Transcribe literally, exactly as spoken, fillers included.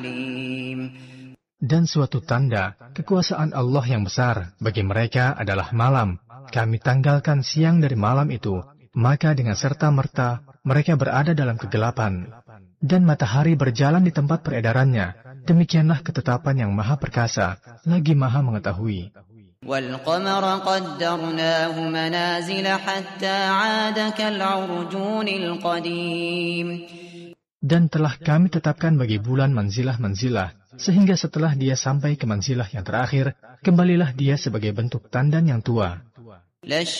Dan suatu tanda kekuasaan Allah yang besar bagi mereka adalah malam. Kami tanggalkan siang dari malam itu, maka dengan serta-merta mereka berada dalam kegelapan. Dan matahari berjalan di tempat peredarannya. Demikianlah ketetapan yang maha perkasa, lagi maha mengetahui. وَالْقَمَرَ قَدَّرْنَاهُ مَنَازِلَ حَتَّى عَادَ كَالْعُرْجُونِ الْقَدِيمِ. Dan telah kami tetapkan bagi bulan manzilah-manzilah, sehingga setelah dia sampai ke manzilah yang terakhir, kembalilah dia sebagai bentuk tandan yang tua.